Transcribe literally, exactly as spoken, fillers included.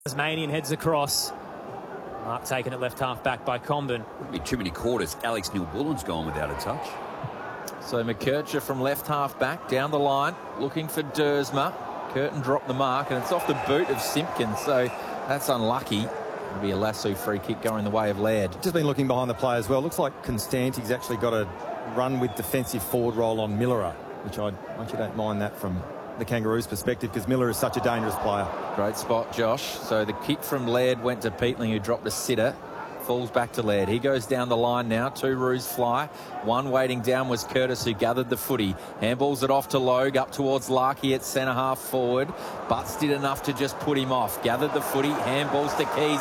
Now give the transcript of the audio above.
Tasmanian heads across. Mark taken at left half back by Comben. Wouldn't be too many quarters. Alex Neil-Bullen's gone without a touch. So McKercher from left half back down the line, looking for Dersma. Curtin dropped the mark, and it's off the boot of Simpkins, so that's unlucky. It'll be a lasso free kick going the way of Laird. Just been looking behind the play as well. Looks like Constanti's actually got a run with defensive forward role on Miller, which I actually don't mind that from the Kangaroos' perspective, because Miller is such a dangerous player. Great spot, Josh. So the kick from Laird went to Peatling, who dropped a sitter. Falls back to Laird. He goes down the line now. Two roos fly. One waiting down was Curtis, who gathered the footy. Handballs it off to Logue, up towards Larkey at centre half forward. Butts did enough to just put him off. Gathered the footy. Handballs to Keys.